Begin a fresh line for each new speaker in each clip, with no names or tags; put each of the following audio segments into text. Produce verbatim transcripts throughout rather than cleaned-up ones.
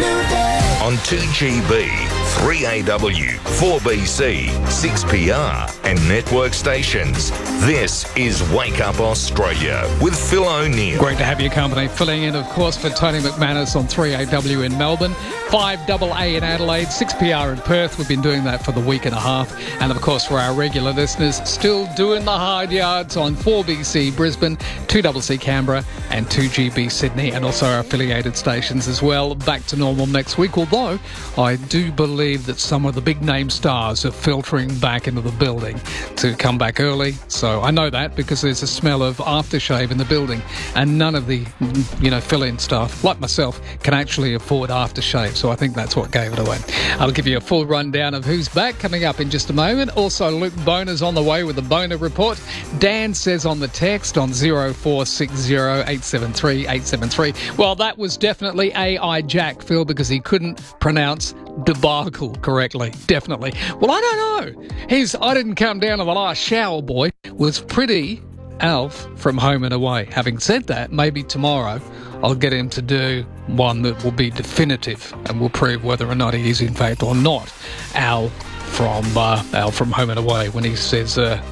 On two G B, three A W, four B C, six P R and network stations. This is Wake Up Australia with Phil O'Neill.
Great to have your company. Filling in, of course, for Tony McManus on three A W in Melbourne, five A A in Adelaide, six P R in Perth. We've been doing that for the week and a half. And, of course, for our regular listeners, still doing the hard yards on four B C Brisbane, two C C Canberra and two G B Sydney, and also our affiliated stations as well. Back to normal next week, although I do believe that some of the big name stars are filtering back into the building to come back early. So I know that because there's a smell of aftershave in the building, and none of the, you know, fill-in staff, like myself, can actually afford aftershave. So I think that's what gave it away. I'll give you a full rundown of who's back coming up in just a moment. Also, Luke Boner's on the way with the Boner Report. Dan says on the text on zero four six zero eight seven three eight seven three. Well, that was definitely A I Jack, Phil, because he couldn't pronounce debacle correctly. Definitely. Well, I don't know. His I didn't come down to the last shower, boy, was pretty Alf from Home and Away. Having said that, maybe tomorrow I'll get him to do one that will be definitive and will prove whether or not he is in fact or not Al from uh, Al from Home and Away when he says, uh,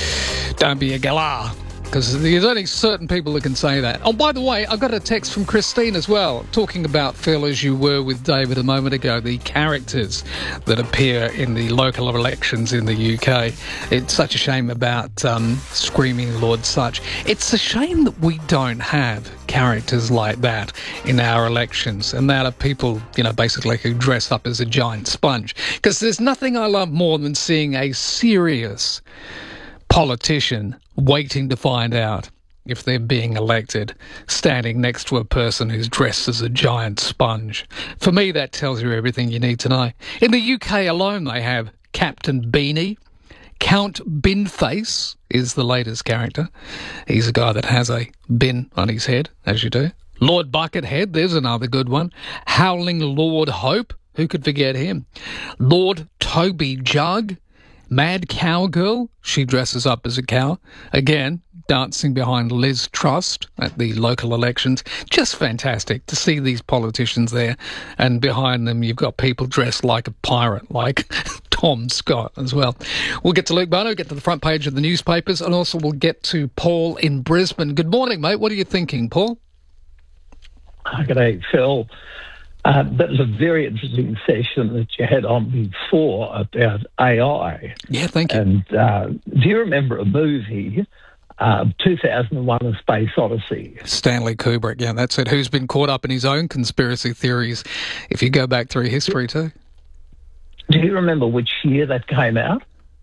don't be a galah. Because there's only certain people that can say that. Oh, by the way, I got a text from Christine as well, talking about, Phil, as you were with David a moment ago, the characters that appear in the local elections in the U K. It's such a shame about um, Screaming Lord Such. It's a shame that we don't have characters like that in our elections, and that are people, you know, basically who dress up as a giant sponge. Because there's nothing I love more than seeing a serious politician waiting to find out if they're being elected, standing next to a person who's dressed as a giant sponge. For me, that tells you everything you need to know. In the U K alone, they have Captain Beanie. Count Binface is the latest character. He's a guy that has a bin on his head, as you do. Lord Buckethead, there's another good one. Howling Lord Hope, who could forget him? Lord Toby Jug. Mad Cowgirl, she dresses up as a cow. Again, dancing behind Liz Trust at the local elections. Just fantastic to see these politicians there. And behind them, you've got people dressed like a pirate, like Tom Scott as well. We'll get to Luke Bono, get to the front page of the newspapers, and also we'll get to Paul in Brisbane. Good morning, mate. What are you thinking, Paul?
Good day, Phil. Uh, that was a very interesting session that you had on before about A I.
Yeah, thank you.
And uh, do you remember a movie, uh, two thousand one: A Space Odyssey?
Stanley Kubrick, yeah, that's it. Who's been caught up in his own conspiracy theories, if you go back through history too.
Do you remember which year that came out?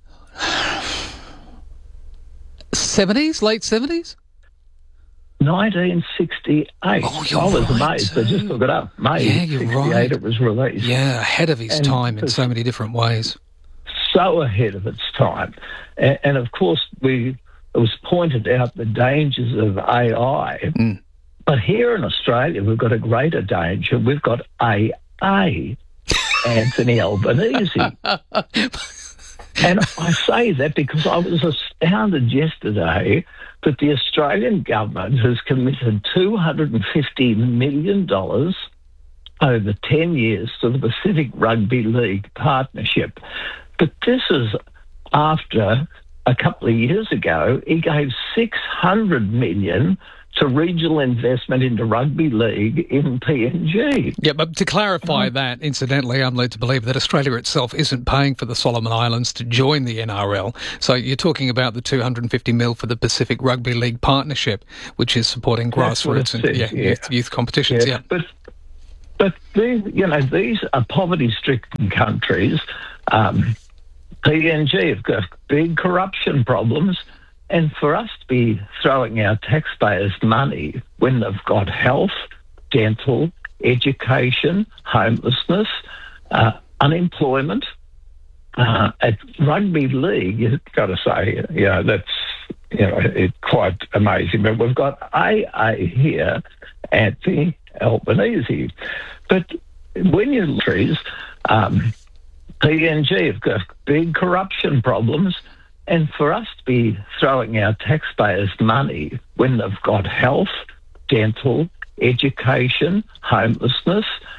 seventies, late seventies?
nineteen sixty-eight.
Oh, you're
I was
right
amazed.
too.
I just looked it up. May
Yeah, you're
sixty-eight
right.
It was released.
Yeah, ahead of his
And
time in
it's
so many different ways.
So ahead of its time. And, and of course, we it was pointed out the dangers of A I.
Mm.
But here in Australia, we've got a greater danger. We've got A A, Anthony Albanese. And I say that because I was astounded yesterday that the Australian government has committed two hundred fifty million dollars over ten years to the Pacific Rugby League Partnership. But this is after a couple of years ago, he gave six hundred million dollars to regional investment into rugby league in P N G.
Yeah, but to clarify that, incidentally, I'm led to believe that Australia itself isn't paying for the Solomon Islands to join the N R L. So you're talking about the two hundred fifty mil for the Pacific Rugby League Partnership, which is supporting grassroots and
says,
yeah,
yeah.
Youth, youth competitions. Yeah,
yeah. But but these, you know, these are poverty-stricken countries. Um, P N G have got big corruption problems. And for us to be throwing our taxpayers' money when they've got health, dental, education, homelessness, uh, unemployment, uh, at rugby league, you've got to say, you know, that's, you know, it's quite amazing. But we've got A A here, Anthony Albanese. But when you look at um, P N G have got big corruption problems. And for us to be throwing our taxpayers' money when they've got health, dental, education, homelessness,